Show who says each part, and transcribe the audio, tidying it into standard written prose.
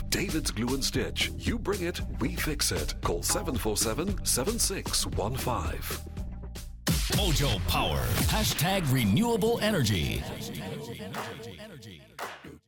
Speaker 1: David's Glue and Stitch. You bring it, we fix it. Call 747-7615.
Speaker 2: Mojo Power. Hashtag renewable energy.